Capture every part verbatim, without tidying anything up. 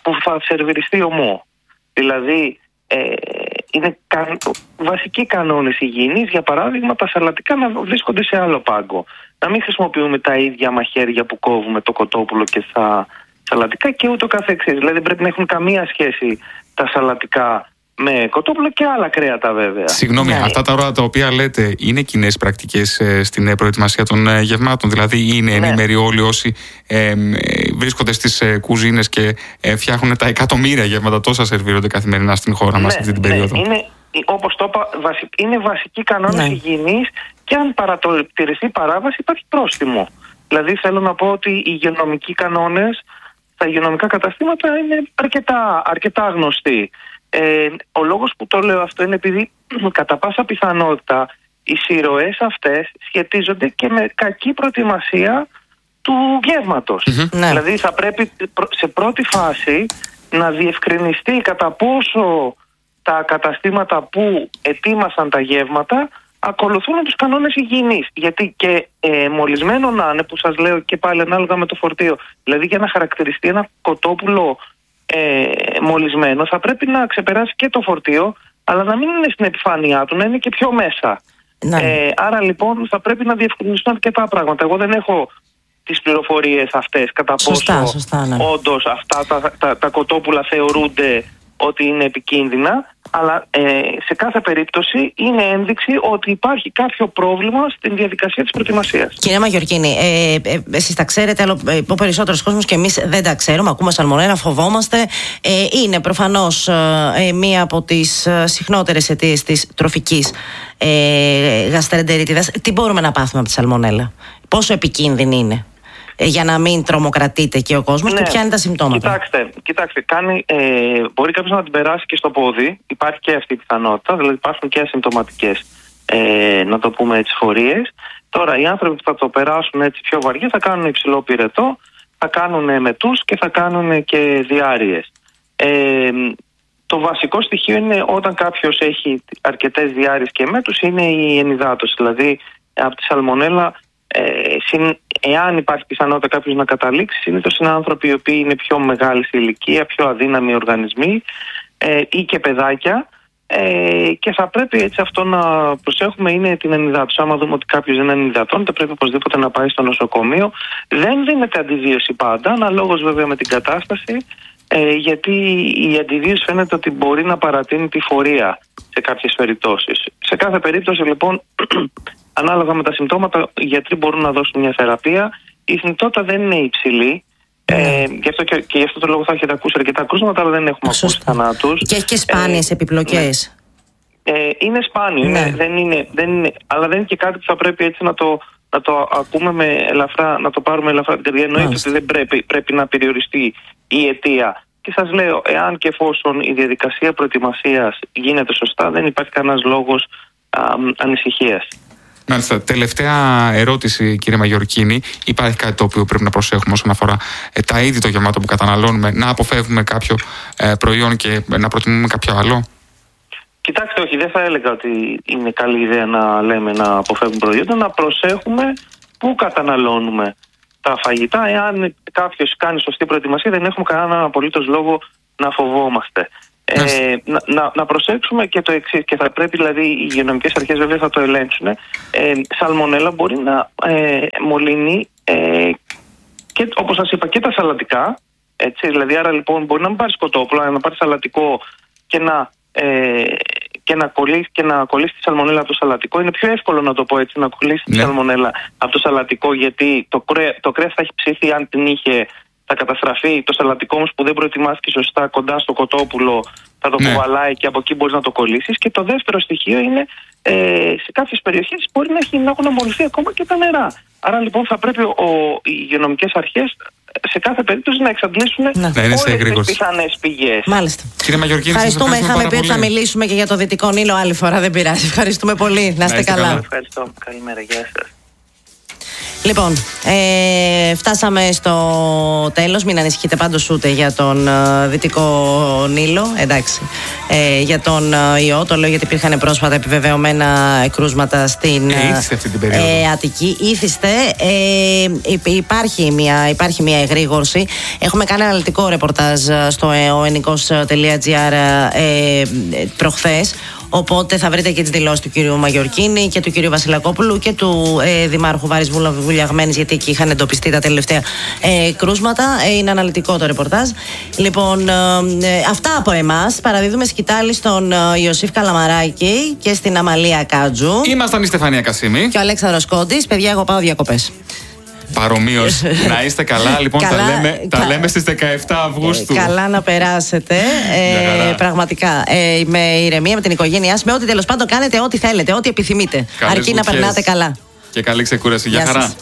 που θα σερβιριστεί ομό. Δηλαδή, ε, είναι κα, βασικοί κανόνες υγιεινής, για παράδειγμα, τα σαλατικά να βρίσκονται σε άλλο πάγκο. Να μην χρησιμοποιούμε τα ίδια μαχαίρια που κόβουμε το κοτόπουλο και στα σαλατικά και ούτω καθεξής. Δηλαδή, δεν πρέπει να έχουν καμία σχέση τα σαλατικά με κοτόπουλο και άλλα κρέατα, βέβαια. Συγγνώμη, ναι. αυτά τα ώρα τα οποία λέτε είναι κοινές πρακτικές ε, στην προετοιμασία των ε, γευμάτων? Δηλαδή, είναι ναι. ενήμεροι όλοι όσοι ε, ε, βρίσκονται στις ε, κουζίνες και ε, φτιάχνουν τα εκατομμύρια γεύματα, τόσα σερβίρονται καθημερινά στην χώρα ναι, μας αυτή την ναι. περίοδο? Είναι, όπως το είπα, βασι, είναι βασικοί κανόνες ναι. υγιεινής και αν παρατηρηθεί παράβαση υπάρχει πρόστιμο. Δηλαδή, θέλω να πω ότι οι υγειονομικοί κανόνες στα υγειονομικά καταστήματα είναι αρκετά, αρκετά γνωστοί. Ε, ο λόγος που το λέω αυτό είναι επειδή κατά πάσα πιθανότητα οι συρροές αυτές σχετίζονται και με κακή προετοιμασία του γεύματος. Mm-hmm. Δηλαδή θα πρέπει σε πρώτη φάση να διευκρινιστεί κατά πόσο τα καταστήματα που ετοίμασαν τα γεύματα ακολουθούν τους κανόνες υγιεινής. Γιατί και ε, μολυσμένο να είναι, που σας λέω και πάλι ανάλογα με το φορτίο, δηλαδή για να χαρακτηριστεί ένα κοτόπουλο Ε, μολυσμένο θα πρέπει να ξεπεράσει και το φορτίο, αλλά να μην είναι στην επιφάνειά του, να είναι και πιο μέσα. Ναι. Ε, άρα λοιπόν θα πρέπει να διευκρινιστούν αρκετά πράγματα. Εγώ δεν έχω τις πληροφορίες αυτές κατά σωστά, πόσο σωστά, ναι. όντως αυτά τα, τα, τα κοτόπουλα θεωρούνται ότι είναι επικίνδυνα, αλλά ε, σε κάθε περίπτωση είναι ένδειξη ότι υπάρχει κάποιο πρόβλημα στην διαδικασία της προετοιμασίας. Κυρία Μαγιορκίνη, ε, ε, εσείς τα ξέρετε, αλλά ε, ο περισσότερος κόσμος και εμείς δεν τα ξέρουμε. Ακούμε σαλμονέλα, φοβόμαστε. Ε, είναι προφανώς ε, μία από τις ε, συχνότερες αιτίες της τροφικής ε, γαστρεντερίτιδας. Τι μπορούμε να πάθουμε από τη σαλμονέλα? Πόσο επικίνδυνη είναι? Για να μην τρομοκρατείται και ο κόσμος, ναι. και ποια είναι τα συμπτώματα? Κοιτάξτε, κοιτάξτε κάνει, ε, μπορεί κάποιος να την περάσει και στο πόδι. Υπάρχει και αυτή η πιθανότητα, δηλαδή υπάρχουν και ασυμπτωματικές, ε, να το πούμε έτσι, φορείες. Τώρα, οι άνθρωποι που θα το περάσουν έτσι πιο βαριά θα κάνουν υψηλό πυρετό, θα κάνουν μετούς και θα κάνουν και διάρειες. Ε, το βασικό στοιχείο είναι όταν κάποιος έχει αρκετές διάρειες και μέτους είναι η ενυδάτωση. Δηλαδή, από τη σαλμονέλα, Ε, συν, εάν υπάρχει πιθανότητα κάποιος να καταλήξει, συνήθως είναι άνθρωποι οι οποίοι είναι πιο μεγάλη σε ηλικία, πιο αδύναμοι οργανισμοί ε, ή και παιδάκια, ε, και θα πρέπει έτσι αυτό να προσέχουμε, είναι την ενυδάτωση. Άμα δούμε ότι κάποιος δεν ενυδατώνεται, πρέπει οπωσδήποτε να πάει στο νοσοκομείο. Δεν δίνεται αντιβίωση πάντα, αναλόγως βέβαια με την κατάσταση, ε, γιατί η αντιβίωση φαίνεται ότι μπορεί να παρατείνει τη φορεία σε κάποιες περιπτώσεις. Σε κάθε περίπτωση λοιπόν, ανάλογα με τα συμπτώματα, οι γιατροί μπορούν να δώσουν μια θεραπεία. Η θνητότητα δεν είναι υψηλή. Mm. Ε, γι' αυτό και, και γι' αυτό το λόγο θα έχετε ακούσει αρκετά κρούσματα, αλλά δεν έχουμε ακούσει θανάτους. Και έχει και σπάνιες ε, επιπλοκές. Ναι. Ε, είναι σπάνιο, ναι. Ναι, δεν είναι, δεν είναι, αλλά δεν είναι και κάτι που θα πρέπει έτσι να το, να το ακούμε με ελαφρά, να το πάρουμε ελαφρά. Δηλαδή εννοείται ότι δεν πρέπει, πρέπει να περιοριστεί η αιτία. Και σας λέω, εάν και εφόσον η διαδικασία προετοιμασίας γίνεται σωστά, δεν υπάρχει κανένας λόγος α, ανησυχίας. Μάλιστα. Τελευταία ερώτηση, κύριε Μαγιορκίνη. Υπάρχει κάτι το οποίο πρέπει να προσέχουμε όσον αφορά ε, τα είδη των γεμάτων που καταναλώνουμε, να αποφεύγουμε κάποιο ε, προϊόν και να προτιμούμε κάποιο άλλο? Κοιτάξτε, όχι, δεν θα έλεγα ότι είναι καλή ιδέα να λέμε να αποφεύγουμε προϊόντα, να προσέχουμε πού καταναλώνουμε τα φαγητά. Εάν κάποιος κάνει σωστή προετοιμασία, δεν έχουμε κανέναν απολύτως λόγο να φοβόμαστε. Ε, να, να, να προσέξουμε και το εξής, και θα πρέπει δηλαδή οι υγειονομικές αρχές βέβαια θα το ελέγξουν. Ε, σαλμονέλα μπορεί να ε, μολύνει ε, και, όπως σας είπα, και τα σαλατικά. Έτσι, δηλαδή, άρα λοιπόν μπορεί να μην πάρει κοτόπουλο, να πάρει σαλατικό και να, ε, και να κολλήσει και να κολλήσει τη σαλμονέλα από το σαλατικό. Είναι πιο εύκολο, να το πω έτσι, να κολλήσει ναι. τη σαλμονέλα από το σαλατικό, γιατί το, κρέ, το κρέας θα έχει ψήθει, αν την είχε θα καταστραφεί. Το σαλατικό όμως που δεν προετοιμάστηκε σωστά κοντά στο κοτόπουλο θα το ναι. κουβαλάει και από εκεί μπορείς να το κολλήσεις. Και το δεύτερο στοιχείο είναι ε, σε κάποιες περιοχές μπορεί να, έχει, να έχουν αμολυθεί ακόμα και τα νερά. Άρα λοιπόν θα πρέπει ο, οι υγειονομικές αρχές σε κάθε περίπτωση να εξαντλήσουν ναι. όλες τις πιθανές πηγές. Μάλιστα. Κύριε Μαγιορκίνη, ευχαριστούμε. Είχαμε πει ότι θα μιλήσουμε και για το Δυτικό Νείλο άλλη φορά. Δεν πειράζει. Ευχαριστούμε πολύ. Να είστε καλά. Ευχαριστώ. Καλημέρα. Γεια σας. Λοιπόν, ε, φτάσαμε στο τέλος. Μην ανησυχείτε πάντως ούτε για τον ε, Δυτικό Νείλο. Εντάξει. Ε, για τον ε, ιό, το λέω γιατί υπήρχαν πρόσφατα επιβεβαιωμένα κρούσματα στην ε, ήθιστε αυτή την περίοδο. Ε, Αττική. Ήθιστε. Ε, υπάρχει, μια, υπάρχει μια εγρήγορση. Έχουμε κάνει αναλυτικό ρεπορτάζ στο ο ενικός τελεία τζι άρ ε, προχθές. Οπότε θα βρείτε και τις δηλώσεις του κυρίου Μαγιορκίνη και του κυρίου Βασιλακόπουλου και του ε, Δημάρχου Βάρης Βουλιαγμένης, γιατί εκεί είχαν εντοπιστεί τα τελευταία ε, κρούσματα. Ε, είναι αναλυτικό το ρεπορτάζ. Λοιπόν, ε, ε, αυτά από εμάς. Παραδίδουμε σκητάλη στον ε, Ιωσήφ Καλαμαράκη και στην Αμαλία Κάτζου. Ήμασταν η Στεφανία Κασίμη και ο Αλέξανδρος Κόντης. Παιδιά, εγώ πάω διακοπές. Παρομοίως, να είστε καλά. Λοιπόν, καλά, τα, λέμε, κα... τα λέμε στις δεκαεφτά Αυγούστου. Καλά να περάσετε. ε, πραγματικά. Ε, με ηρεμία, με την οικογένειά σας, με ό,τι τέλος πάντων κάνετε, ό,τι θέλετε, ό,τι επιθυμείτε. Καλές αρκεί βουτιές. Να περνάτε καλά. Και καλή ξεκούραση. Γεια χαρά.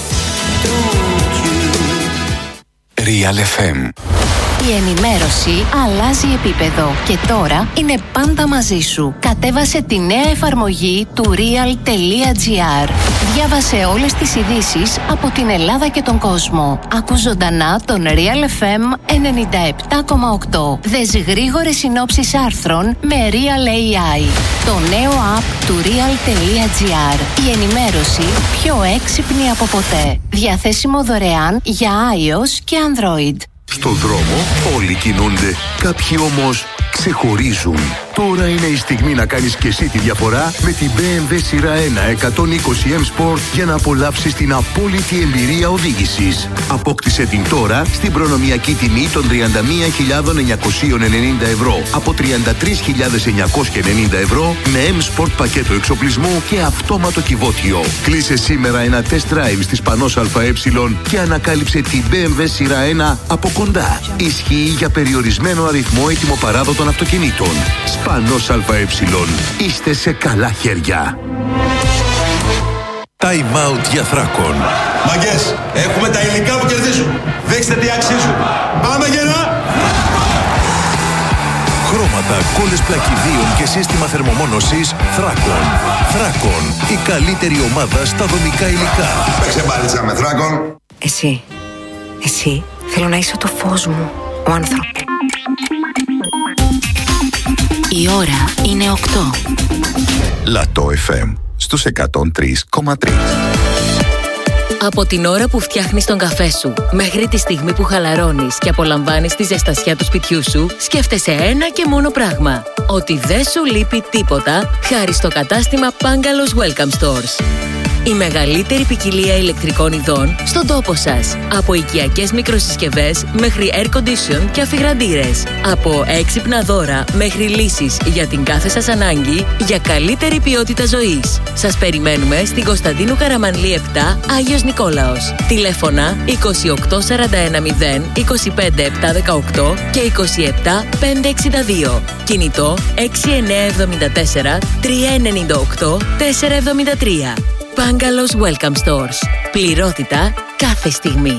Real εφ εμ. Η ενημέρωση αλλάζει επίπεδο και τώρα είναι πάντα μαζί σου. Κατέβασε τη νέα εφαρμογή του real τελεία τζι άρ. Διάβασε όλες τις ειδήσεις από την Ελλάδα και τον κόσμο. Ακού ζωντανά τον Real εφ εμ ενενήντα επτά κόμμα οκτώ. Δες γρήγορες συνόψεις άρθρων με Real έι άι. Το νέο app του real τελεία τζι άρ. Η ενημέρωση πιο έξυπνη από ποτέ. Διαθέσιμο δωρεάν για iOS και Android. Στον δρόμο όλοι κινούνται, κάποιοι όμως ξεχωρίζουν. Τώρα είναι η στιγμή να κάνεις και εσύ τη διαφορά με την μπι εμ ντάμπλιου σειρά ένα εκατόν είκοσι εμ Sport για να απολαύσεις την απόλυτη εμπειρία οδήγησης. Απόκτησε την τώρα στην προνομιακή τιμή των τριάντα μία χιλιάδες εννιακόσια ενενήντα ευρώ από τριάντα τρεις χιλιάδες εννιακόσια ενενήντα ευρώ με M Sport πακέτο εξοπλισμού και αυτόματο κυβότιο. Κλείσε σήμερα ένα test drive στις Πανός ΑΕ και ανακάλυψε την μπι εμ ντάμπλιου σειρά ένα από κοντά. Ισχύει για περιορισμένο αριθμό ετοιμοπαράδοτων αυτοκινήτων. Πανός ΑΕ. Είστε σε καλά χέρια. Time out για Θράκον. Μαγκές, έχουμε τα υλικά που κερδίζουν. Δείξτε τι αξίζουν. Πάμε γερά! Χρώματα, κόλλες πλακιδίων και σύστημα θερμομόνωσης Θράκον. Θράκον, η καλύτερη ομάδα στα δομικά υλικά. Παίξε μπάλιτσα με Θράκον. Εσύ, εσύ, θέλω να είσαι το φως μου, ο άνθρωπος. Η ώρα είναι οκτώ. Λατό εφ εμ στους εκατόν τρία κόμμα τρία. Από την ώρα που φτιάχνεις τον καφέ σου μέχρι τη στιγμή που χαλαρώνεις και απολαμβάνεις τη ζεστασιά του σπιτιού σου, σκέφτεσαι ένα και μόνο πράγμα. Ότι δεν σου λείπει τίποτα χάρη στο κατάστημα Bungalows Welcome Stores. Η μεγαλύτερη ποικιλία ηλεκτρικών ειδών στον τόπο σας. Από οικιακές μικροσυσκευές μέχρι air condition και αφιγραντήρες. Από έξυπνα δώρα μέχρι λύσεις για την κάθε σας ανάγκη για καλύτερη ποιότητα ζωής. Σας περιμένουμε στην Κωνσταντίνου Καραμανλή επτά, Άγιος Νικόλαος. Τηλέφωνα είκοσι οκτώ σαράντα ένα μηδέν είκοσι πέντε επτακόσια δεκαοκτώ και είκοσι επτά πεντακόσια εξήντα δύο. Κινητό έξι εννιά επτά τέσσερα τρία εννιά οκτώ τέσσερα επτά τρία. Bungalows Welcome Stores. Πληρότητα κάθε στιγμή.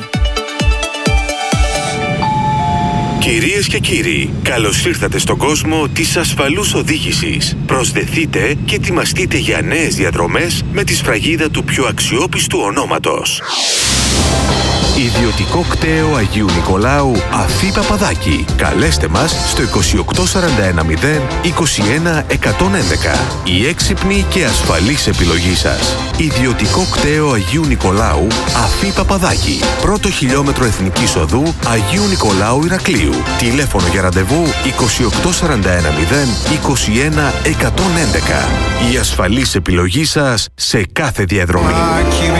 Κυρίες και κύριοι, καλώς ήρθατε στον κόσμο της ασφαλούς οδήγησης. Προσδεθείτε και ετοιμαστείτε για νέες διαδρομές με τη σφραγίδα του πιο αξιόπιστου ονόματος. Ιδιωτικό κτέο Αγίου Νικολάου Αφή Παπαδάκη. Καλέστε μας στο είκοσι οκτώ σαράντα ένα μηδέν είκοσι ένα εκατόν έντεκα. Η έξυπνη και ασφαλής επιλογή σας. Ιδιωτικό κτέο Αγίου Νικολάου Αφή Παπαδάκη. Πρώτο χιλιόμετρο Εθνικής Οδού Αγίου Νικολάου Ηρακλείου. Τηλέφωνο για ραντεβού είκοσι οκτώ σαράντα ένα μηδέν είκοσι ένα εκατόν έντεκα. Η ασφαλής επιλογή σας σε κάθε διαδρομή.